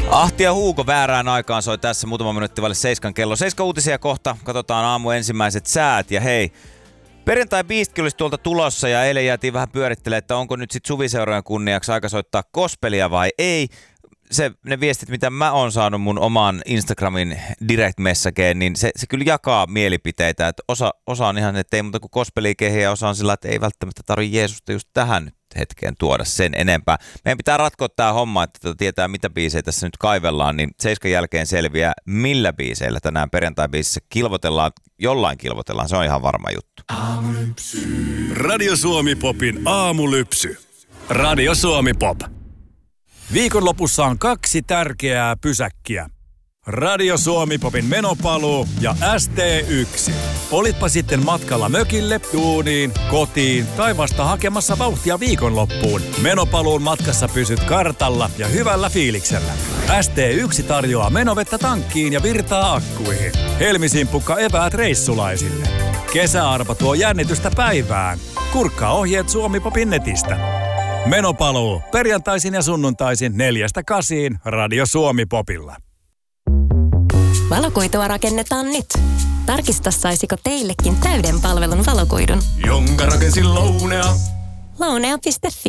Ahti ja Huuko väärään aikaan soi tässä muutama minuutti vaille 7 kello. 7 uutisia kohta. Katsotaan aamu ensimmäiset säät. Ja hei, perjantai-biistikin olisi tuolta tulossa ja eilen jäätiin vähän pyörittelemään, että onko nyt sit suviseurojen kunniaksi aika soittaa gospelia vai ei. Ne viestit, mitä mä oon saanut mun oman Instagramin direct-messageen, niin se kyllä jakaa mielipiteitä. Että osa on ihan, että ei muuta kuin gospelia kehiä, ja osa on sillä, että ei välttämättä tarvitse Jeesusta just tähän nyt hetkeen tuoda sen enempää. Meidän pitää ratkoa tää homma, että tietää mitä biisejä tässä nyt kaivellaan, niin 7 jälkeen selviää, millä biiseillä tänään perjantai-biisissä kilvotellaan. Jollain kilvotellaan, se on ihan varma juttu. Radio Suomi Popin aamulypsy. Radio Suomi Pop. Viikonlopussa on 2 tärkeää pysäkkiä. Radio Suomi Popin menopaluu ja ST1. Olitpa sitten matkalla mökille, duuniin, kotiin tai vasta hakemassa vauhtia viikonloppuun. Menopaluun matkassa pysyt kartalla ja hyvällä fiiliksellä. ST1 tarjoaa menovettä tankkiin ja virtaa akkuihin. Helmisimpukka eväät reissulaisille. Kesäarpa tuo jännitystä päivään. Kurkkaa ohjeet Suomi Popin netistä. Menopaluu perjantaisin ja sunnuntaisin 4-8 Radio Suomi Popilla. Valokuitua rakennetaan nyt. Tarkista, saisiko teillekin täyden palvelun valokuidun. Jonka rakensin Lounea. Lounea.fi